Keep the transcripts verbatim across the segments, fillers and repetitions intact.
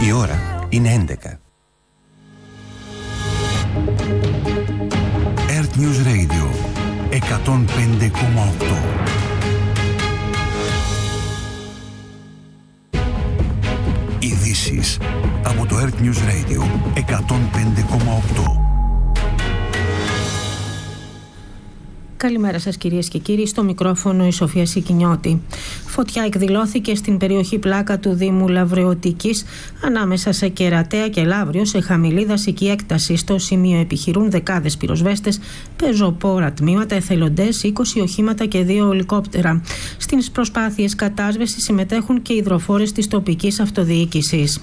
Η ώρα είναι έντεκα. Earth News Radio εκατόν πέντε κόμμα οκτώ. Ειδήσεις από το Earth News Radio εκατόν πέντε κόμμα οκτώ. Καλημέρα σας κυρίες και κύριοι, στο μικρόφωνο η Σοφία Σικινιώτη. Φωτιά εκδηλώθηκε στην περιοχή Πλάκα του Δήμου Λαβρεωτικής ανάμεσα σε Κερατέα και Λαύριο σε χαμηλή δασική έκταση. Στο σημείο επιχειρούν δεκάδες πυροσβέστες, πεζοπόρα τμήματα, εθελοντές, είκοσι οχήματα και δύο ελικόπτερα. Στις προσπάθειες κατάσβεσης συμμετέχουν και υδροφόρες της τοπικής αυτοδιοίκησης.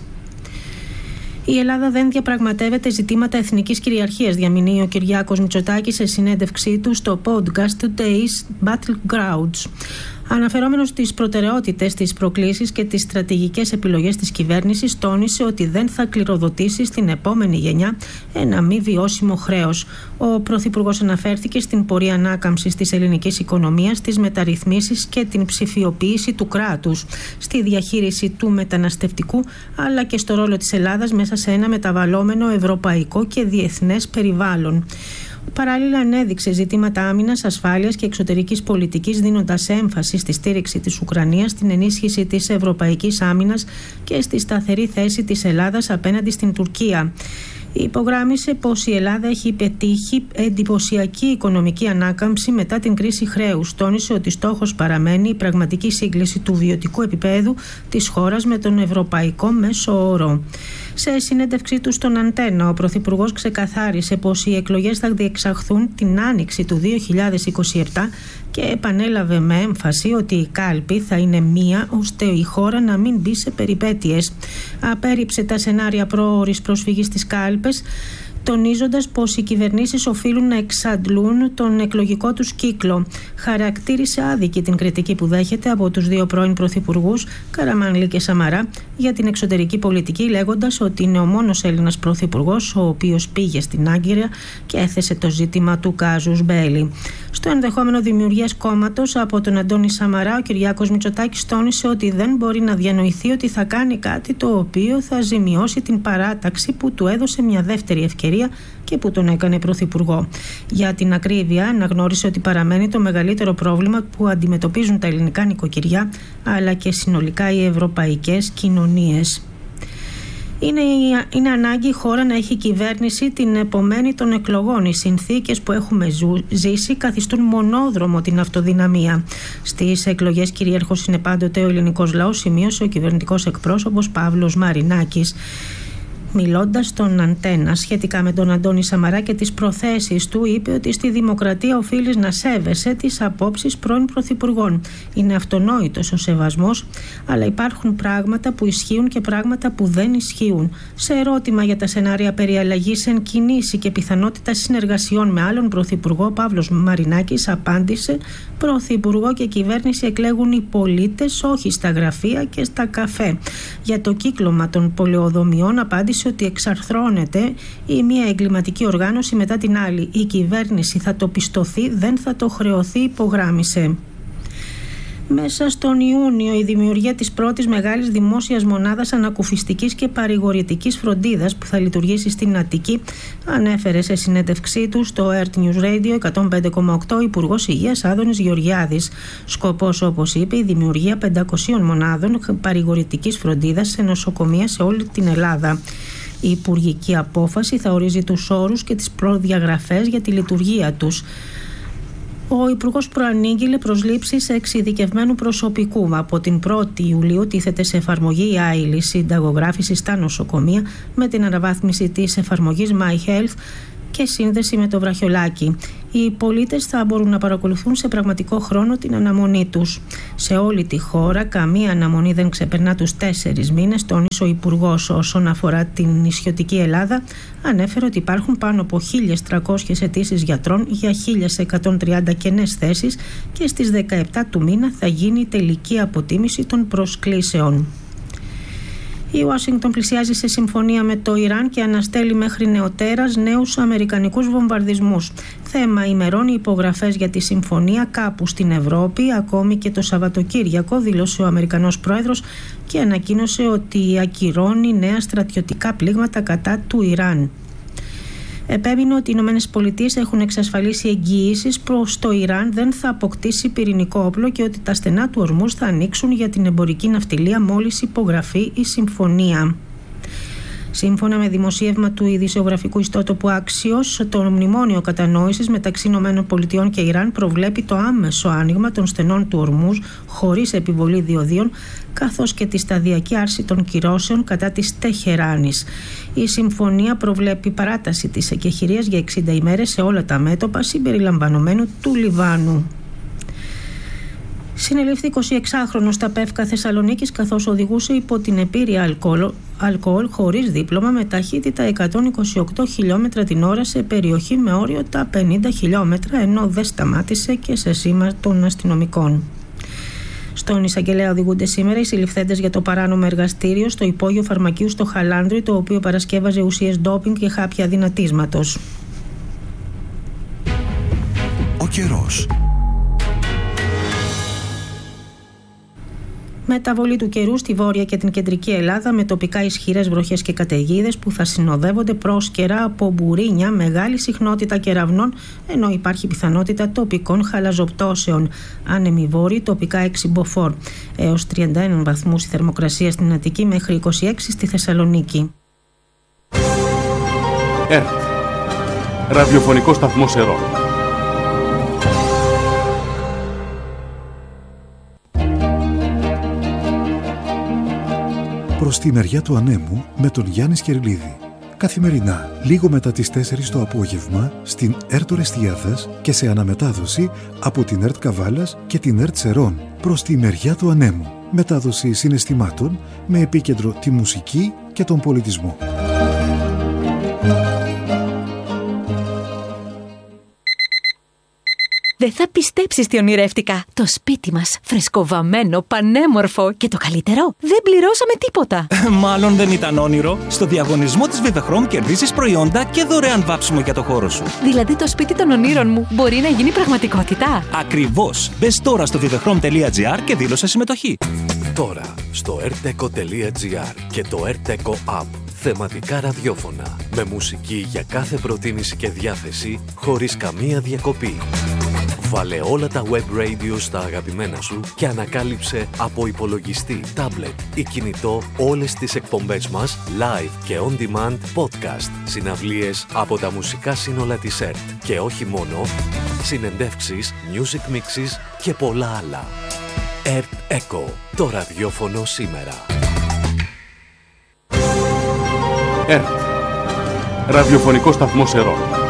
Η Ελλάδα δεν διαπραγματεύεται ζητήματα εθνικής κυριαρχίας, διαμηνύει ο Κυριάκος Μητσοτάκης σε συνέντευξή του στο podcast Today's Battlegrounds. Αναφερόμενος στις προτεραιότητες, τις προκλήσεις και τις στρατηγικές επιλογές της κυβέρνησης, τόνισε ότι δεν θα κληροδοτήσει στην επόμενη γενιά ένα μη βιώσιμο χρέος. Ο Πρωθυπουργός αναφέρθηκε στην πορεία ανάκαμψης της ελληνικής οικονομίας, στις μεταρρυθμίσεις και την ψηφιοποίηση του κράτους, στη διαχείριση του μεταναστευτικού, αλλά και στο ρόλο της Ελλάδας μέσα σε ένα μεταβαλλόμενο ευρωπαϊκό και διεθνές περιβάλλον. Παράλληλα, ανέδειξε ζητήματα άμυνας, ασφάλειας και εξωτερικής πολιτικής, δίνοντας έμφαση στη στήριξη της Ουκρανίας, στην ενίσχυση της ευρωπαϊκής άμυνας και στη σταθερή θέση της Ελλάδας απέναντι στην Τουρκία. Υπογράμμισε πως η Ελλάδα έχει πετύχει εντυπωσιακή οικονομική ανάκαμψη μετά την κρίση χρέους. Τόνισε ότι στόχος παραμένει η πραγματική σύγκληση του βιωτικού επίπεδου της χώρας με τον ευρωπαϊκό μέσο όρο. Σε συνέντευξή του στον Αντένα, ο Πρωθυπουργός ξεκαθάρισε πως οι εκλογές θα διεξαχθούν την άνοιξη του δύο χιλιάδες είκοσι επτά και επανέλαβε με έμφαση ότι η κάλπη θα είναι μία ώστε η χώρα να μην μπει σε περιπέτειες. Απέρριψε τα σενάρια πρόωρης προσφυγής στις κάλπες, τονίζοντας πως οι κυβερνήσεις οφείλουν να εξαντλούν τον εκλογικό τους κύκλο. Χαρακτήρισε άδικη την κριτική που δέχεται από τους δύο πρώην πρωθυπουργούς, Καραμανλή και Σαμαρά, για την εξωτερική πολιτική, λέγοντας ότι είναι ο μόνος Έλληνας πρωθυπουργός ο οποίος πήγε στην Άγκυρα και έθεσε το ζήτημα του κάζους μπέλι. Στο ενδεχόμενο δημιουργίας κόμματος από τον Αντώνη Σαμαρά, ο Κυριάκος Μητσοτάκης τόνισε ότι δεν μπορεί να διανοηθεί ότι θα κάνει κάτι το οποίο θα ζημιώσει την παράταξη που του έδωσε μια δεύτερη ευκαιρία και που τον έκανε πρωθυπουργό. Για την ακρίβεια, αναγνώρισε ότι παραμένει το μεγαλύτερο πρόβλημα που αντιμετωπίζουν τα ελληνικά νοικοκυριά αλλά και συνολικά οι ευρωπαϊκές κοινωνίες. Είναι, είναι ανάγκη η χώρα να έχει κυβέρνηση την επομένη των εκλογών. Οι συνθήκες που έχουμε ζου, ζήσει καθιστούν μονόδρομο την αυτοδυναμία. Στις εκλογές κυρίαρχος είναι πάντοτε ο ελληνικός λαός, σημείωσε ο κυβερνητικός εκπρόσωπος Παύλος Μαρινάκης. Μιλώντας στον Αντένα σχετικά με τον Αντώνη Σαμαρά και τις προθέσεις του, είπε ότι στη δημοκρατία οφείλεις να σέβεσαι τις απόψεις πρώην πρωθυπουργών. Είναι αυτονόητος ο σεβασμός, αλλά υπάρχουν πράγματα που ισχύουν και πράγματα που δεν ισχύουν. Σε ερώτημα για τα σενάρια περί αλλαγής εν κινήσει και πιθανότητα συνεργασιών με άλλον πρωθυπουργό, ο Παύλος Μαρινάκης απάντησε: πρωθυπουργό και κυβέρνηση εκλέγουν οι πολίτες, όχι στα γραφεία και στα καφέ. Για το κύκλωμα των πολεοδομιών απάντησε ότι εξαρθρώνεται η μία εγκληματική οργάνωση μετά την άλλη. Η κυβέρνηση θα το πιστωθεί, δεν θα το χρεωθεί, υπογράμμισε. Μέσα στον Ιούνιο, η δημιουργία της πρώτης μεγάλης δημόσιας μονάδας ανακουφιστικής και παρηγορητικής φροντίδας που θα λειτουργήσει στην Αττική, ανέφερε σε συνέντευξή του στο Earth News Radio εκατόν πέντε κόμμα οκτώ ο Υπουργός Υγείας Άδωνης Γεωργιάδης. Σκοπός, όπως είπε, η δημιουργία πεντακοσίων μονάδων παρηγορητικής φροντίδας σε νοσοκομεία σε όλη την Ελλάδα. Η υπουργική απόφαση θα ορίζει τους όρους και τις προδιαγραφές για τη λειτουργία τους. Ο Υπουργός προανήγγειλε προσλήψεις εξειδικευμένου προσωπικού. Από την πρώτη Ιουλίου τίθεται σε εφαρμογή η άειλη συνταγογράφηση στα νοσοκομεία με την αναβάθμιση της εφαρμογής My Health και σύνδεση με το βραχιολάκι. Οι πολίτες θα μπορούν να παρακολουθούν σε πραγματικό χρόνο την αναμονή τους. Σε όλη τη χώρα καμία αναμονή δεν ξεπερνά τους τέσσερις μήνες, τόνισε ο Υπουργός. Όσον αφορά την νησιωτική Ελλάδα, ανέφερε ότι υπάρχουν πάνω από χίλιες τριακόσιες αιτήσεις γιατρών για χίλιες εκατόν τριάντα κενές θέσεις και στις δεκαεπτά του μήνα θα γίνει η τελική αποτίμηση των προσκλήσεων. Η Ουάσιγκτον πλησιάζει σε συμφωνία με το Ιράν και αναστέλει μέχρι νεοτέρας νέους αμερικανικούς βομβαρδισμούς. Θέμα ημερών οι υπογραφές για τη συμφωνία κάπου στην Ευρώπη, ακόμη και το Σαββατοκύριακο, δήλωσε ο Αμερικανός πρόεδρος και ανακοίνωσε ότι ακυρώνει νέα στρατιωτικά πλήγματα κατά του Ιράν. Επέμεινε ότι οι Ηνωμένες Πολιτείες έχουν εξασφαλίσει εγγυήσεις προς το Ιράν δεν θα αποκτήσει πυρηνικό όπλο και ότι τα στενά του Ορμούζ θα ανοίξουν για την εμπορική ναυτιλία μόλις υπογραφεί η συμφωνία. Σύμφωνα με δημοσίευμα του ειδησιογραφικού ιστότοπου Axios, το μνημόνιο κατανόησης μεταξύ Ηνωμένων Πολιτειών και Ιράν προβλέπει το άμεσο άνοιγμα των στενών του Ορμούζ χωρίς επιβολή διοδίων, καθώς και τη σταδιακή άρση των κυρώσεων κατά της Τεχεράνης. Η συμφωνία προβλέπει παράταση της εκεχηρίας για εξήντα ημέρες σε όλα τα μέτωπα συμπεριλαμβανομένου του Λιβάνου. Συνελήφθη εικοσιεξάχρονος στα Πεύκα Θεσσαλονίκης καθώς οδηγούσε υπό την επίρρεια αλκοόλ, αλκοόλ χωρίς δίπλωμα με ταχύτητα εκατόν είκοσι οκτώ χιλιόμετρα την ώρα σε περιοχή με όριο τα πενήντα χιλιόμετρα, ενώ δεν σταμάτησε και σε σήμα των αστυνομικών. Στον εισαγγελέα οδηγούνται σήμερα οι συλληφθέντες για το παράνομο εργαστήριο στο υπόγειο φαρμακείου στο Χαλάνδρι, το οποίο παρασκεύαζε ουσίες ντόπινγκ και χάπια δυνατίσματος. Ο καιρός. Μεταβολή του καιρού στη βόρεια και την κεντρική Ελλάδα με τοπικά ισχυρές βροχές και καταιγίδες που θα συνοδεύονται πρόσκαιρα από μπουρίνια, μεγάλη συχνότητα κεραυνών, ενώ υπάρχει πιθανότητα τοπικών χαλαζοπτώσεων. Άνεμοι βόρειοι, τοπικά έξι μποφόρ. Έως τριάντα ένα βαθμούς η θερμοκρασία στην Αττική μέχρι είκοσι έξι στη Θεσσαλονίκη. ΕΡΤ. Ραδιοφωνικό σταθμό Ερών. Προς τη μεριά του ανέμου με τον Γιάννη Σκερλίδη. Καθημερινά, λίγο μετά τις τέσσερις το απόγευμα, στην ΕΡΤ Ορεστιάδας και σε αναμετάδοση από την ΕΡΤ Καβάλας και την ΕΡΤ Σερών. Προς τη μεριά του ανέμου. Μετάδοση συναισθημάτων με επίκεντρο τη μουσική και τον πολιτισμό. Δεν θα πιστέψεις τι ονειρεύτηκα. Το σπίτι μας, φρεσκοβαμμένο, πανέμορφο και το καλύτερο, δεν πληρώσαμε τίποτα. Μάλλον δεν ήταν όνειρο. Στο διαγωνισμό της Vivechrom κερδίζεις προϊόντα και δωρεάν βάψιμο για το χώρο σου. Δηλαδή το σπίτι των ονείρων μου μπορεί να γίνει πραγματικότητα. Ακριβώς. Μπες τώρα στο vivechrom τελεία gr και δήλωσε συμμετοχή. Τώρα στο erteco τελεία gr και το Erteco App. Θεματικά ραδιόφωνα με μουσική για κάθε προτίμηση και διάθεση χωρίς καμία διακοπή. Βάλε όλα τα web radio στα αγαπημένα σου και ανακάλυψε από υπολογιστή, τάμπλετ ή κινητό όλες τις εκπομπές μας live και on demand podcast, συναυλίες από τα μουσικά σύνολα της ΕΡΤ και όχι μόνο, συνεντεύξεις, music mixes και πολλά άλλα. Erteco, το ραδιόφωνο σήμερα. ΕΡΤ. Ραδιοφωνικό σταθμό Ερών.